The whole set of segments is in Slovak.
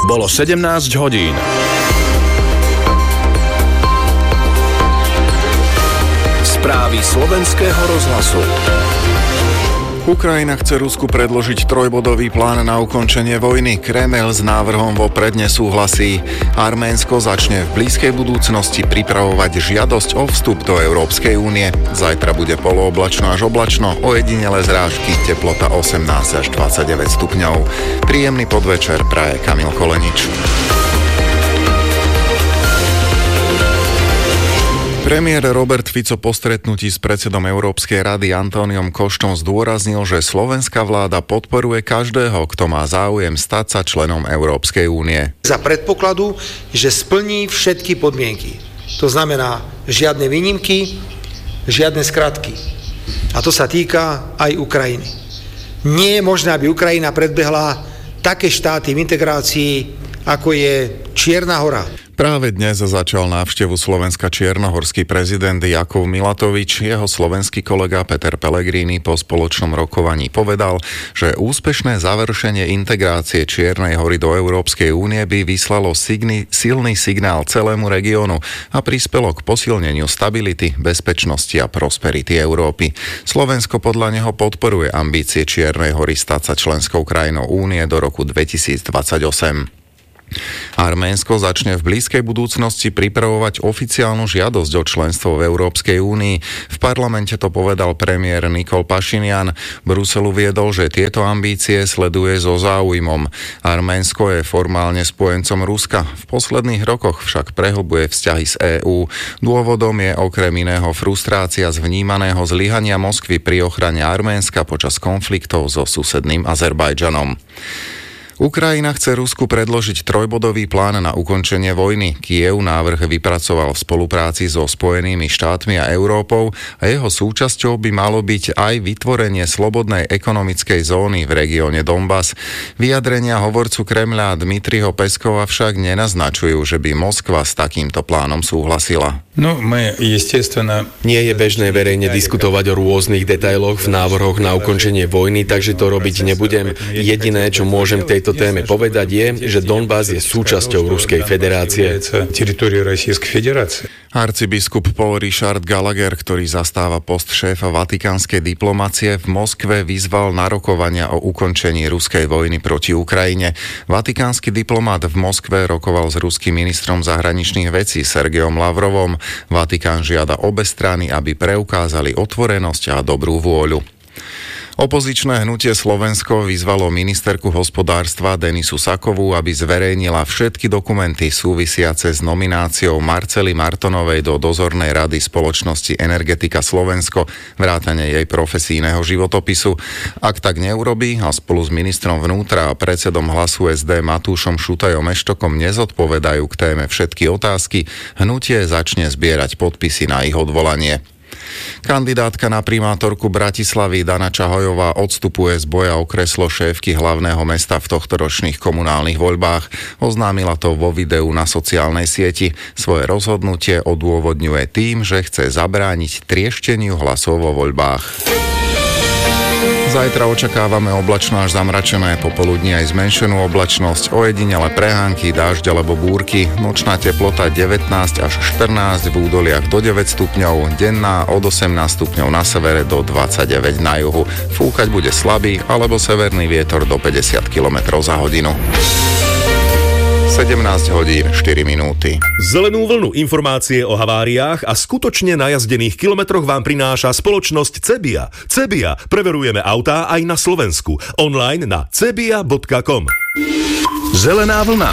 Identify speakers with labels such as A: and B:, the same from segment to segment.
A: Bolo 17 hodín. Správy slovenského rozhlasu.
B: Ukrajina chce Rusku predložiť trojbodový plán na ukončenie vojny. Kremeľ s návrhom vopred nesúhlasí. Arménsko začne v blízkej budúcnosti pripravovať žiadosť o vstup do Európskej únie. Zajtra bude polooblačno až oblačno, ojedinelé zrážky, teplota 18 až 29 stupňov. Príjemný podvečer praje Kamil Kolenič. Premiér Robert Fico po stretnutí s predsedom Európskej rady Antóniom Koštom zdôraznil, že slovenská vláda podporuje každého, kto má záujem stať sa členom Európskej únie.
C: Za predpokladu, že splní všetky podmienky. To znamená žiadne výnimky, žiadne skratky. A to sa týka aj Ukrajiny. Nie je možné, aby Ukrajina predbehla také štáty v integrácii, ako je Čierna Hora.
B: Práve dnes začal návštevu Slovenska čiernohorský prezident Jakov Milatovič. Jeho slovenský kolega Peter Pellegrini po spoločnom rokovaní povedal, že úspešné završenie integrácie Čiernej Hory do Európskej únie by vyslalo silný signál celému regiónu a prispelo k posilneniu stability, bezpečnosti a prosperity Európy. Slovensko podľa neho podporuje ambície Čiernej Hory stať sa členskou krajinou únie do roku 2028. Arménsko začne v blízkej budúcnosti pripravovať oficiálnu žiadosť o členstvo v Európskej únii. V parlamente to povedal premiér Nikol Pašinian. Bruselu viedol, že tieto ambície sleduje so záujmom. Arménsko je formálne spojencom Ruska. V posledných rokoch však prehlbuje vzťahy s EÚ. Dôvodom je okrem iného frustrácia z vnímaného zlyhania Moskvy pri ochrane Arménska počas konfliktov so susedným Azerbajdžanom. Ukrajina chce Rusku predložiť trojbodový plán na ukončenie vojny. Kyjev návrh vypracoval v spolupráci so Spojenými štátmi a Európou a jeho súčasťou by malo byť aj vytvorenie slobodnej ekonomickej zóny v regióne Donbas. Vyjadrenia hovorcu Kremľa Dmitriho Peskova však nenaznačujú, že by Moskva s takýmto plánom súhlasila.
D: Nie je bežné verejne diskutovať o rôznych detailoch v návrhoch na ukončenie vojny, takže to robiť nebudem. Jediné, čo môžem k tejto téme povedať je, že Donbas je súčasťou Ruskej federácie.
B: Arcibiskup Paul Richard Gallagher, ktorý zastáva post šéfa vatikánskej diplomacie, v Moskve vyzval na rokovania o ukončení ruskej vojny proti Ukrajine. Vatikánsky diplomat v Moskve rokoval s ruským ministrom zahraničných vecí Sergejom Lavrovom. Vatikán žiada obe strany, aby preukázali otvorenosť a dobrú vôľu. Opozičné hnutie Slovensko vyzvalo ministerku hospodárstva Denisu Sakovú, aby zverejnila všetky dokumenty súvisiace s nomináciou Marcely Martonovej do dozornej rady spoločnosti Energetika Slovensko, vrátane jej profesijného životopisu. Ak tak neurobí a spolu s ministrom vnútra a predsedom Hlasu SD Matúšom Šutajom Eštokom nezodpovedajú k téme všetky otázky, hnutie začne zbierať podpisy na ich odvolanie. Kandidátka na primátorku Bratislavy Dana Čahojová odstupuje z boja o kreslo šéfky hlavného mesta v tohtoročných komunálnych voľbách. Oznámila to vo videu na sociálnej sieti. Svoje rozhodnutie odôvodňuje tým, že chce zabrániť triešteniu hlasov vo voľbách. Zajtra očakávame oblačno až zamračené, popoludní aj zmenšenú oblačnosť, ojedinele prehánky, dážď alebo búrky, nočná teplota 19 až 14, v údoliach do 9 stupňov, denná od 18 stupňov na severe do 29 na juhu. Fúkať bude slabý alebo severný vietor do 50 km za hodinu. 17 hodín 4 minúty.
E: Zelenú vlnu informácie o haváriách a skutočne najazdených kilometroch vám prináša spoločnosť Cebia. Cebia. Preverujeme autá aj na Slovensku. Online na cebia.com.
A: Zelená vlna.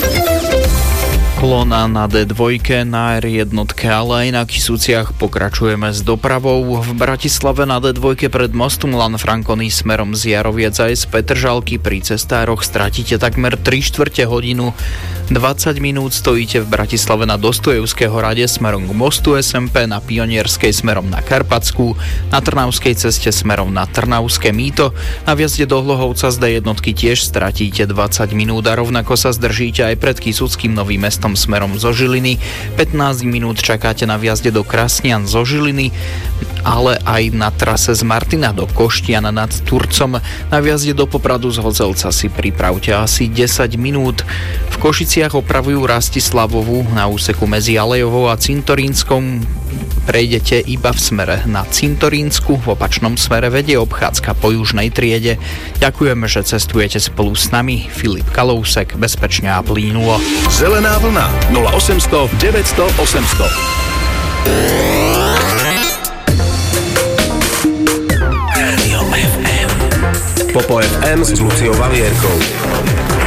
F: Kolóna na D2, na R1, ale aj na Kysuciach pokračujeme s dopravou. V Bratislave na D2 pred mostom Lan Franconi smerom z Jaroviec aj z Petržalky pri cestároch stratíte takmer 3/4 hodinu. 20 minút stojíte v Bratislave na Dostojevského rade smerom k mostu SMP, na Pionierskej smerom na Karpatskú, na Trnavskej ceste smerom na Trnavské Mýto. Na vjazde do Hlohovca z D1 tiež stratíte 20 minút a rovnako sa zdržíte aj pred Kysuckým Novým Mestom smerom zo Žiliny. 15 minút čakáte na vjazde do Krasnian zo Žiliny ale aj na trase z Martina do Koštiana nad Turcom. Na vjazde do Popradu z Hozelca si pripravte asi 10 minút. V Košiciach opravujú Rastislavovu na úseku medzi Alejovou a Cintorínskom. Prejdete iba v smere na Cintorínsku, v opačnom smere vedie obchádzka po južnej triede. Ďakujeme, že cestujete spolu s nami. Filip Kalousek, bezpečne a plynulo.
A: Zelená vlna 0800 900 800.
G: Popo FM s Luciou Valierkou.